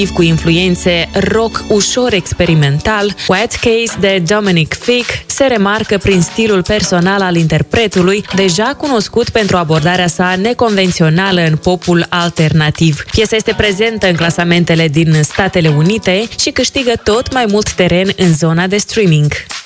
cu influențe rock ușor experimental, Wet Case de Dominic Fig se remarcă prin stilul personal al interpretului, deja cunoscut pentru abordarea sa neconvențională în popul alternativ. Piesa este prezentă în clasamentele din Statele Unite și câștigă tot mai mult teren în zona de streaming.